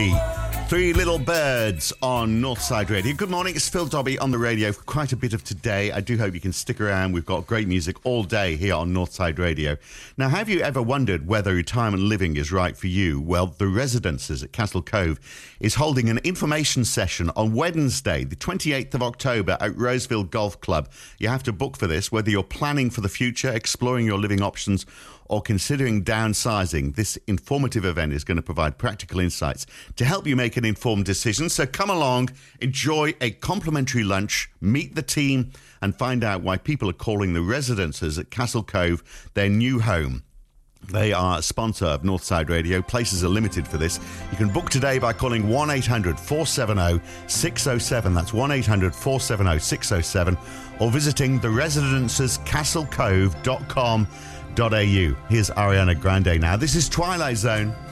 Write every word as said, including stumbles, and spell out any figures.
Dobby. Three Little Birds on Northside Radio. Good morning, it's Phil Dobby on the radio for quite a bit of today. I do hope you can stick around. We've got great music all day here on Northside Radio. Now, have you ever wondered whether retirement living is right for you? Well, the Residences at Castle Cove is holding an information session on Wednesday, the twenty-eighth of October at Roseville Golf Club. You have to book for this, whether you're planning for the future, exploring your living options, or considering downsizing. This informative event is going to provide practical insights to help you make an informed decision. So come along, enjoy a complimentary lunch, meet the team, and find out why people are calling the Residences at Castle Cove their new home. They are a sponsor of Northside Radio. Places are limited for this. You can book today by calling one eight hundred four seven zero six zero seven. That's one eight hundred four seven zero six zero seven. Or visiting the residences castle cove dot com. .au. Here's Ariana Grande now. This is Twilight Zone.